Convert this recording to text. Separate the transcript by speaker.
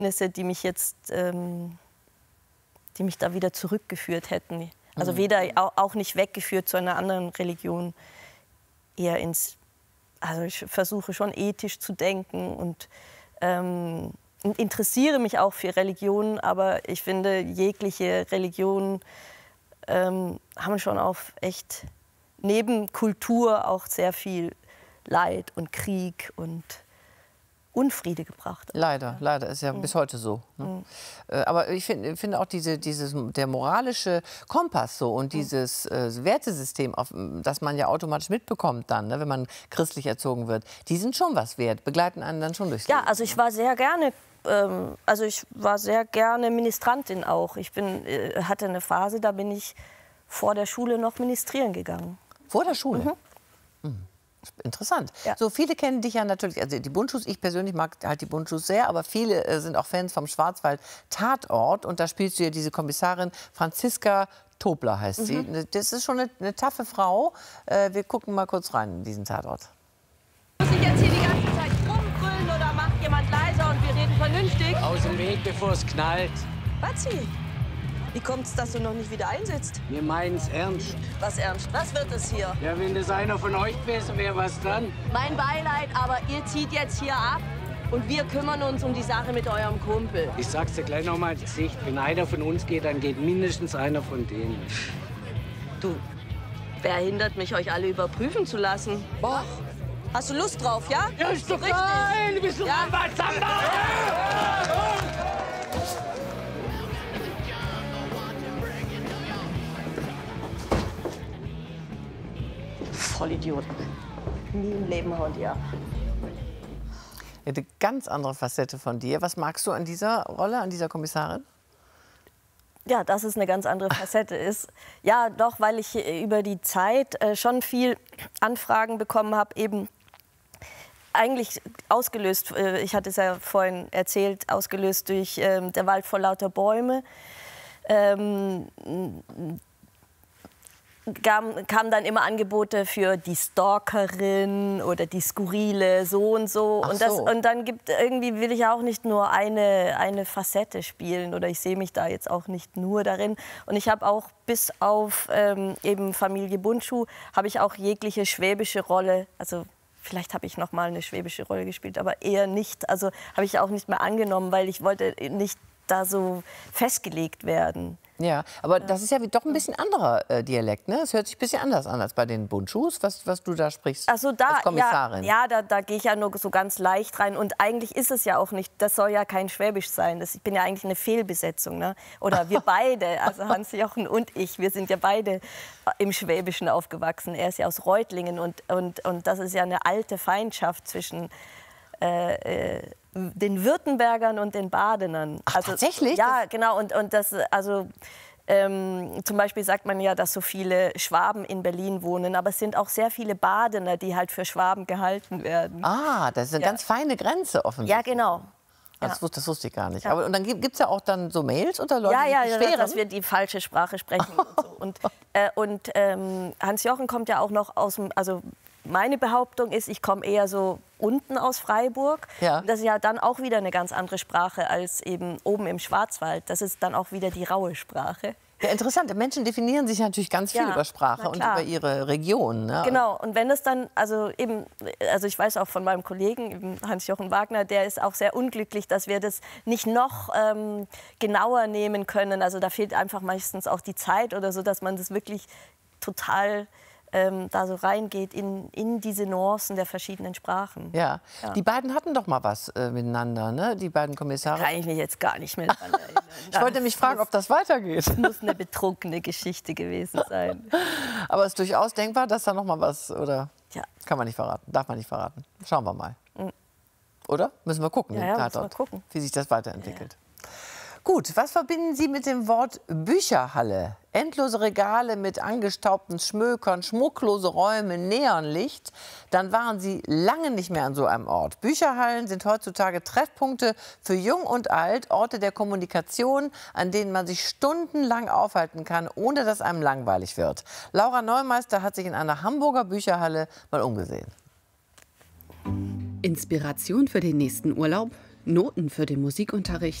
Speaker 1: Erlebnisse, die mich jetzt, die mich da wieder zurückgeführt hätten. Also weder auch nicht weggeführt zu einer anderen Religion, eher ins, also ich versuche schon ethisch zu denken und interessiere mich auch für Religionen, aber ich finde, jegliche Religionen haben schon auf echt neben Kultur auch sehr viel Leid und Krieg und Unfriede gebracht.
Speaker 2: Leider, leider ist ja bis heute so. Ne? Aber ich finde auch der moralische Kompass so und dieses Wertesystem, das man ja automatisch mitbekommt dann, ne, wenn man christlich erzogen wird, die sind schon was wert, begleiten einen dann schon durchs Leben.
Speaker 1: Ja, also ich war sehr gerne, Ministrantin auch. Ich hatte eine Phase, da bin ich vor der Schule noch ministrieren gegangen.
Speaker 2: Vor der Schule? Interessant.
Speaker 1: Ja.
Speaker 2: So, viele kennen dich ja natürlich, also die Bundschuss, ich persönlich mag halt die Bundschuss sehr, aber viele sind auch Fans vom Schwarzwald-Tatort und da spielst du ja diese Kommissarin Franziska Tobler, heißt sie. Das ist schon eine taffe Frau. Wir gucken mal kurz rein in diesen Tatort.
Speaker 3: Muss ich jetzt hier die ganze Zeit rumbrüllen oder macht jemand leiser und wir reden vernünftig?
Speaker 4: Aus dem Weg, bevor es knallt.
Speaker 3: Batzi, wie kommt's, dass du noch nicht wieder einsitzt?
Speaker 4: Wir meinen's ernst.
Speaker 3: Was ernst? Was wird es hier?
Speaker 4: Ja, wenn das einer von euch gewesen wäre, was dann?
Speaker 3: Mein Beileid, aber ihr zieht jetzt hier ab und wir kümmern uns um die Sache mit eurem Kumpel.
Speaker 4: Ich sag's dir gleich noch mal ins Gesicht. Wenn einer von uns geht, dann geht mindestens einer von denen.
Speaker 3: Du, wer hindert mich, euch alle überprüfen zu lassen? Boah. Hast du Lust drauf, ja?
Speaker 4: Ja, ist doch
Speaker 3: Richtig.
Speaker 4: geil! Du bist doch
Speaker 3: Ja.
Speaker 4: Samba!
Speaker 3: Vollidioten. Nie im Leben hauen die ab.
Speaker 2: Eine ganz andere Facette von dir. Was magst du an dieser Rolle, an dieser Kommissarin?
Speaker 1: Ja, dass es eine ganz andere Facette ist. Ja, doch, weil ich über die Zeit schon viel Anfragen bekommen habe, eben eigentlich ausgelöst, ich hatte es ja vorhin erzählt, ausgelöst durch Der Wald vor lauter Bäume. Kamen dann immer Angebote für die Stalkerin oder die Skurrile, so und so.
Speaker 2: Ach
Speaker 1: Und,
Speaker 2: so.
Speaker 1: und dann irgendwie will ich auch nicht nur eine Facette spielen oder ich sehe mich da jetzt auch nicht nur darin. Und ich habe auch bis auf eben Familie Bundschuh, habe ich auch jegliche schwäbische Rolle, also vielleicht habe ich noch mal eine schwäbische Rolle gespielt, aber eher nicht. Also habe ich auch nicht mehr angenommen, weil ich wollte nicht da so festgelegt werden.
Speaker 2: Ja, aber das ist ja doch ein bisschen anderer Dialekt, ne? Es hört sich ein bisschen anders an als bei den Bundschuhs, was du da sprichst
Speaker 1: Also da,
Speaker 2: als Kommissarin.
Speaker 1: da gehe ich ja nur so ganz leicht rein. Und eigentlich ist es ja auch nicht, das soll ja kein Schwäbisch sein. Ich bin ja eigentlich eine Fehlbesetzung. Ne? Oder wir beide, also Hans-Jochen und ich, wir sind ja beide im Schwäbischen aufgewachsen. Er ist ja aus Reutlingen und das ist ja eine alte Feindschaft zwischen den Württembergern und den Badenern.
Speaker 2: Ach, tatsächlich?
Speaker 1: Ja, genau. Und das, also zum Beispiel sagt man ja, dass so viele Schwaben in Berlin wohnen, aber es sind auch sehr viele Badener, die halt für Schwaben gehalten werden.
Speaker 2: Ah, das ist eine ganz feine Grenze offensichtlich.
Speaker 1: Ja, genau.
Speaker 2: Das wusste ich gar nicht.
Speaker 1: Ja.
Speaker 2: Aber, und dann gibt es ja auch dann so Mails unter Leuten, die sich beschweren?
Speaker 1: dass wir die falsche Sprache sprechen. Und Hans-Jochen kommt ja auch noch aus dem, also meine Behauptung ist, ich komme eher so unten aus Freiburg.
Speaker 2: Ja.
Speaker 1: Das ist ja dann auch wieder eine ganz andere Sprache als eben oben im Schwarzwald. Das ist dann auch wieder die raue Sprache.
Speaker 2: Ja, interessant. Menschen definieren sich natürlich ganz viel
Speaker 1: Ja,
Speaker 2: über Sprache
Speaker 1: na
Speaker 2: und
Speaker 1: klar.
Speaker 2: über ihre Region. Ne?
Speaker 1: Genau, und wenn es dann, also ich weiß auch von meinem Kollegen, Hans-Jochen Wagner, der ist auch sehr unglücklich, dass wir das nicht noch genauer nehmen können. Also da fehlt einfach meistens auch die Zeit oder so, dass man das wirklich total da so reingeht in diese Nuancen der verschiedenen Sprachen.
Speaker 2: Ja. Die beiden hatten doch mal was miteinander, ne? Die beiden Kommissare.
Speaker 1: Kann ich mich jetzt gar nicht mehr daran erinnern.
Speaker 2: Ich wollte mich fragen, ob das weitergeht.
Speaker 1: Das muss eine betrunkene Geschichte gewesen sein.
Speaker 2: Aber es ist durchaus denkbar, dass da noch mal was, oder?
Speaker 1: Ja.
Speaker 2: Kann man nicht verraten, darf man nicht verraten. Schauen wir mal. Oder? Müssen wir gucken,
Speaker 1: Ja,
Speaker 2: den
Speaker 1: müssen wir
Speaker 2: Tatort,
Speaker 1: gucken.
Speaker 2: wie sich das weiterentwickelt. Gut, was verbinden Sie mit dem Wort Bücherhalle? Endlose Regale mit angestaubten Schmökern, schmucklose Räume, Neonlicht. Dann waren Sie lange nicht mehr an so einem Ort. Bücherhallen sind heutzutage Treffpunkte für Jung und Alt, Orte der Kommunikation, an denen man sich stundenlang aufhalten kann, ohne dass einem langweilig wird. Laura Neumeister hat sich in einer Hamburger Bücherhalle mal umgesehen.
Speaker 5: Inspiration für den nächsten Urlaub? Noten für den Musikunterricht